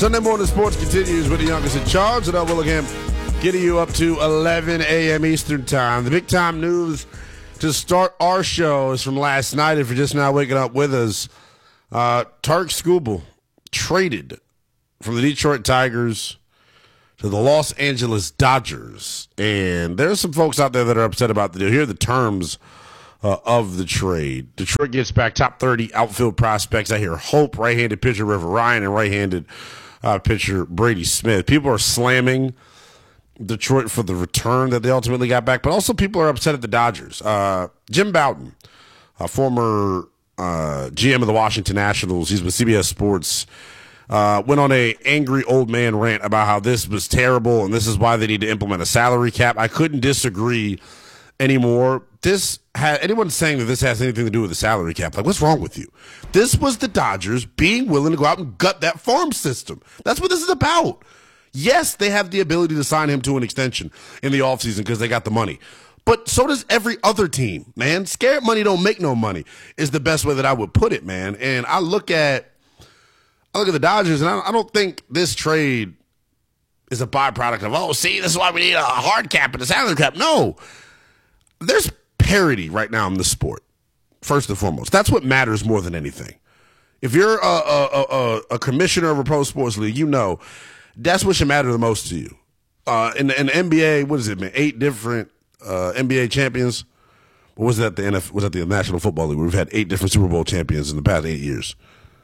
Sunday Morning Sports continues with the youngest in charge, and I will again getting you up to 11 a.m. Eastern Time. The big-time news to start our show is from last night. If you're just now waking up with us, Tarik Skubal traded from the Detroit Tigers to the Los Angeles Dodgers. And there's some folks out there that are upset about the deal. Here are the terms of the trade. Detroit gets back top 30 outfield prospects. I hear Hope, right-handed pitcher River Ryan, and right-handed pitcher Brady Smith. People are slamming Detroit for the return that they ultimately got back, but also people are upset at the Dodgers. Jim Bouton, a former GM of the Washington Nationals, he's with CBS Sports, went on a angry old man rant about how this was terrible and this is why they need to implement a salary cap. I couldn't disagree anymore. Anyone saying that this has anything to do with the salary cap, like, what's wrong with you? This was the Dodgers being willing to go out and gut that farm system. That's what this is about. Yes, they have the ability to sign him to an extension in the offseason because they got the money. But so does every other team, man. Scared money don't make no money is the best way that I would put it, man. And I look at the Dodgers, and I don't think this trade is a byproduct of, oh, see, this is why we need a hard cap and a salary cap. No. There's parity right now in the sport, first and foremost. That's what matters more than anything. If you're a commissioner of a pro sports league, you know that's what should matter the most to you. In the NBA, what is it, man? 8 different NBA champions. What was that? Was that the National Football League? We've had 8 different Super Bowl champions in the past 8 years.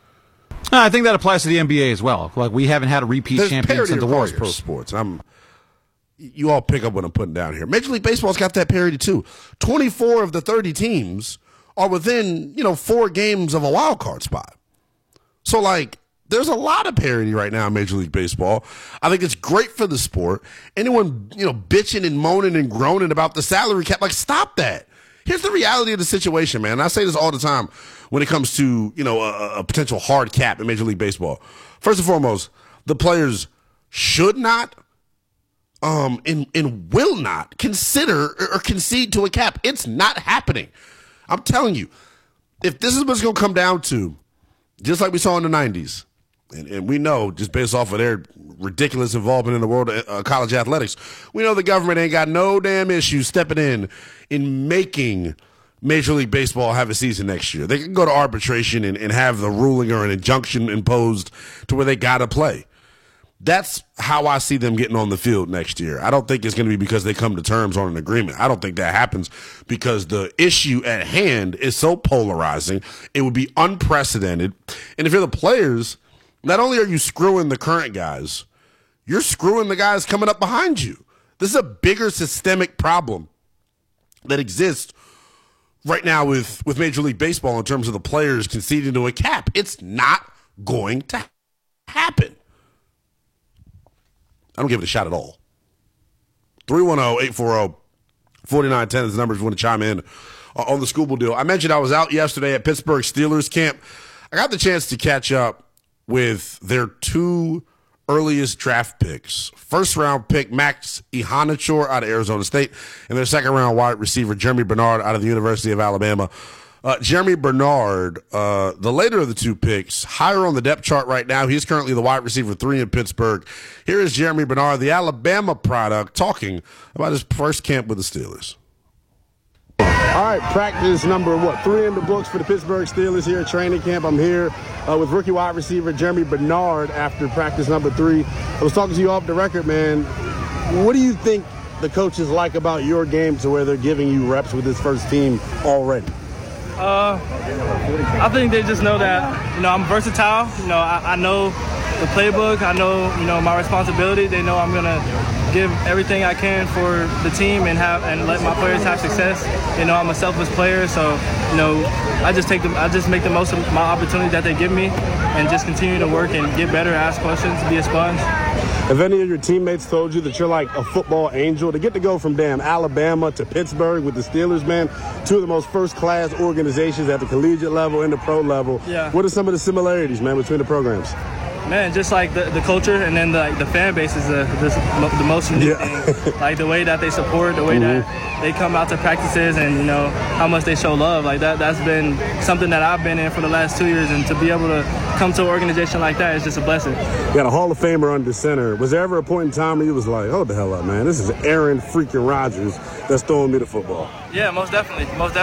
I think that applies to the NBA as well. Like, we haven't had a repeat champion since the Warriors. Pro sports. You all pick up what I'm putting down here. Major League Baseball's got that parity too. 24 of the 30 teams are within, 4 games of a wild card spot. So, there's a lot of parity right now in Major League Baseball. I think it's great for the sport. Anyone, bitching and moaning and groaning about the salary cap, stop that. Here's the reality of the situation, man. And I say this all the time when it comes to, a potential hard cap in Major League Baseball. First and foremost, the players should not and will not consider or concede to a cap. It's not happening. I'm telling you, if this is what's going to come down to, just like we saw in the 90s, and we know just based off of their ridiculous involvement in the world of college athletics, we know the government ain't got no damn issue stepping in making Major League Baseball have a season next year. They can go to arbitration and have the ruling or an injunction imposed to where they got to play. That's how I see them getting on the field next year. I don't think it's going to be because they come to terms on an agreement. I don't think that happens because the issue at hand is so polarizing. It would be unprecedented. And if you're the players, not only are you screwing the current guys, you're screwing the guys coming up behind you. This is a bigger systemic problem that exists right now with Major League Baseball in terms of the players conceding to a cap. It's not going to happen. I don't give it a shot at all. 310-840-4910 is the number if you want to chime in on the Skubal deal. I mentioned I was out yesterday at Pittsburgh Steelers camp. I got the chance to catch up with their 2 earliest draft picks. First-round pick Max Ihanachor out of Arizona State, and their second-round wide receiver Jeremy Bernard out of the University of Alabama. Jeremy Bernard, the later of the 2 picks, higher on the depth chart right now. He's currently the wide receiver 3 in Pittsburgh. Here is Jeremy Bernard, the Alabama product, talking about his first camp with the Steelers. All right, practice number 3 in the books for the Pittsburgh Steelers here at training camp. I'm here with rookie wide receiver Jeremy Bernard after practice number 3. I was talking to you off the record, man. What do you think the coaches like about your game to where they're giving you reps with this first team already? I think they just know that, I'm versatile. I know the playbook. I know, my responsibility. They know I'm going to give everything I can for the team and let my players have success. I'm a selfless player, so, I just make the most of my opportunity that they give me and just continue to work and get better, ask questions, be a sponge. Have any of your teammates told you that you're like a football angel? To get to go from Alabama to Pittsburgh with the Steelers, man, 2 of the most first-class organizations at the collegiate level and the pro level. Yeah. What are some of the similarities, man, between the programs? Man, just like the culture and then the fan base is the most unique thing. Like the way that they support, the way that they come out to practices and, how much they show love. Like that's been something that I've been in for the last 2 years. And to be able to come to an organization like that is just a blessing. You got a Hall of Famer under center. Was there ever a point in time where you was like, hold the hell up, man, this is Aaron freaking Rodgers that's throwing me the football? Yeah, most definitely.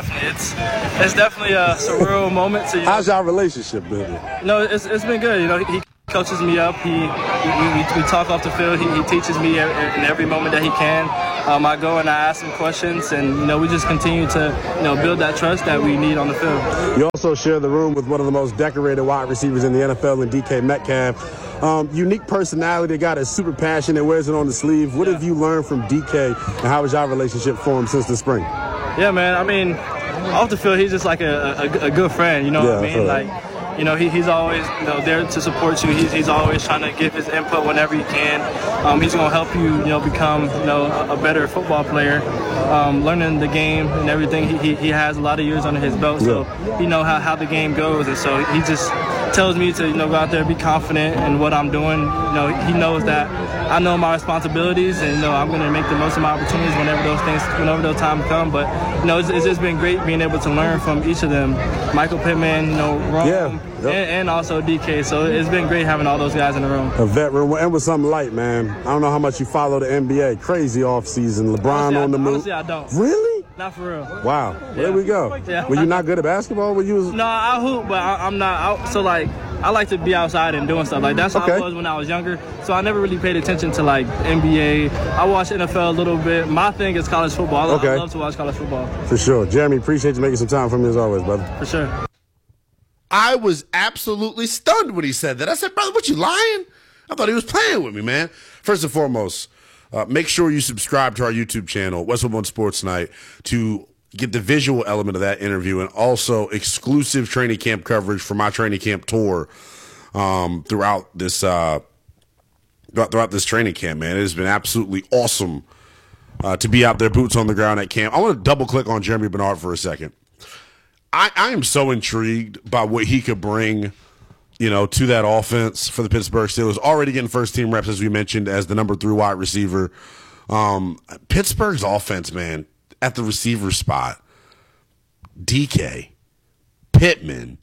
It's definitely a surreal moment. So, how's y'all relationship been? It's been good. He coaches me up. We talk off the field. He teaches me in every moment that he can. I go and I ask him questions, and we just continue to build that trust that we need on the field. You also share the room with one of the most decorated wide receivers in the NFL, in DK Metcalf. Unique personality, guy that's super passionate, wears it on the sleeve. What have you learned from DK, and how has your relationship formed since the spring? Yeah, man. I mean, off the field, he's just like a good friend. You know what I mean? Like. He's always there to support you. He's always trying to give his input whenever he can. He's going to help you become a better football player, learning the game and everything. He has a lot of years under his belt, so he knows how the game goes, and so he just tells me to go out there and be confident in what I'm doing. He knows that I know my responsibilities, and I'm going to make the most of my opportunities whenever those times come. But it's just been great being able to learn from each of them. Michael Pittman, Rome, and also DK. So it's been great having all those guys in the room. A veteran, and with something light, man. I don't know how much you follow the NBA. Crazy offseason. LeBron on the move. Honestly, I don't. Really? Not for real. Wow. Yeah. There we go. Yeah. Were you not good at basketball? No, I hoop, but I'm not. So I like to be outside and doing stuff. Like that's how I was when I was younger. So I never really paid attention to like NBA. I watched NFL a little bit. My thing is college football. I love to watch college football. For sure. Jeremy, appreciate you making some time for me as always, brother. For sure. I was absolutely stunned when he said that. I said, brother, what, you lying? I thought he was playing with me, man. First and foremost, make sure you subscribe to our YouTube channel, Westwood One Sports Night, to get the visual element of that interview and also exclusive training camp coverage for my training camp tour throughout this training camp, man. It has been absolutely awesome to be out there, boots on the ground at camp. I want to double click on Jeremy Bernard for a second. I am so intrigued by what he could bring, to that offense for the Pittsburgh Steelers. Already getting first team reps, as we mentioned, as the number 3 wide receiver. Pittsburgh's offense, man, at the receiver spot, DK, Pittman,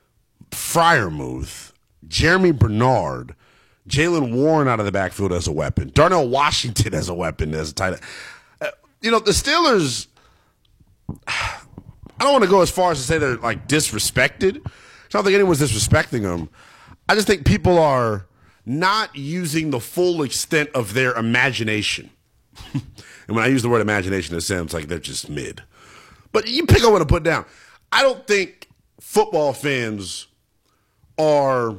Freiermuth, Jeremy Bernard, Jaylen Warren out of the backfield as a weapon, Darnell Washington as a weapon as a tight end. The Steelers, I don't want to go as far as to say they're like disrespected. I don't think anyone's disrespecting them. I just think people are not using the full extent of their imagination. And when I use the word imagination, it sounds like they're just mid. But you pick up what I put down. I don't think football fans are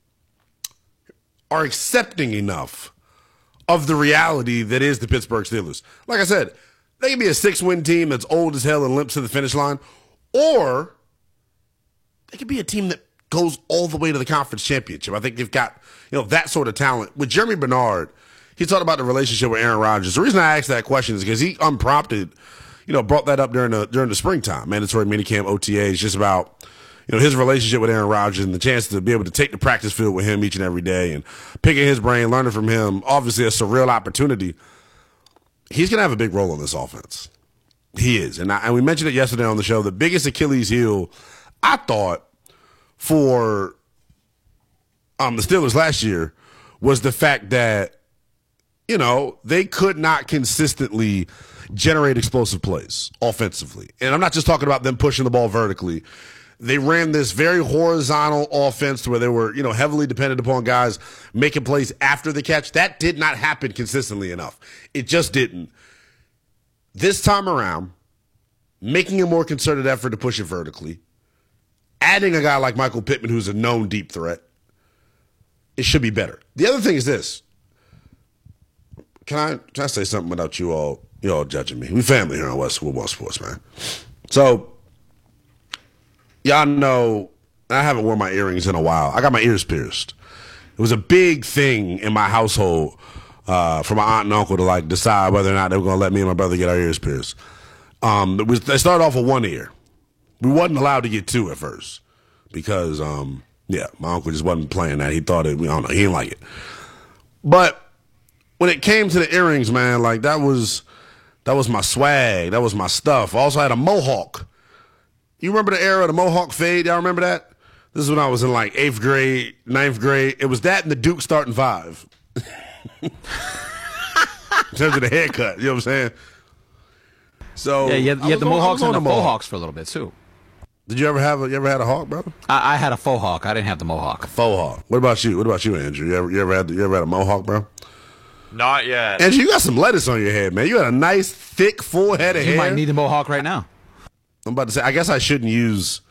accepting enough of the reality that is the Pittsburgh Steelers. Like I said, they can be a 6-win team that's old as hell and limps to the finish line, or they could be a team that goes all the way to the conference championship. I think they've got that sort of talent. With Jeremy Bernard, he talked about the relationship with Aaron Rodgers. The reason I asked that question is because he unprompted, brought that up during the springtime mandatory minicamp OTAs, just about his relationship with Aaron Rodgers and the chance to be able to take the practice field with him each and every day and picking his brain, learning from him. Obviously, a surreal opportunity. He's going to have a big role in this offense. He is. And we mentioned it yesterday on the show. The biggest Achilles heel, I thought, for the Steelers last year was the fact that, they could not consistently generate explosive plays offensively. And I'm not just talking about them pushing the ball vertically. They ran this very horizontal offense where they were, heavily dependent upon guys making plays after the catch. That did not happen consistently enough. It just didn't. This time around, making a more concerted effort to push it vertically, adding a guy like Michael Pittman, who's a known deep threat, it should be better. The other thing is this. Can I say something without you all judging me? We family here on Westwood One Sports, man. So, y'all know, I haven't worn my earrings in a while. I got my ears pierced. It was a big thing in my household for my aunt and uncle to decide whether or not they were going to let me and my brother get our ears pierced. They started off with one ear. We wasn't allowed to get two at first because, my uncle just wasn't playing that. He thought he didn't like it. But when it came to the earrings, man, that was my swag. That was my stuff. I also had a mohawk. You remember the era of the mohawk fade? Y'all remember that? This is when I was in like 8th grade, 9th grade. It was that and the Duke starting 5. In terms of the haircut, you know what I'm saying? So Yeah, you had the Mohawks and the Mohawk. Mohawks for a little bit too. Did you ever have a hawk, brother? I had a faux hawk. I didn't have the Mohawk. Faux hawk. What about you? What about you, Andrew? You ever had a mohawk, bro? Not yet. Andrew, you got some lettuce on your head, man. You got a nice, thick, full head of hair. You might need a Mohawk right now. I'm about to say, I guess I shouldn't use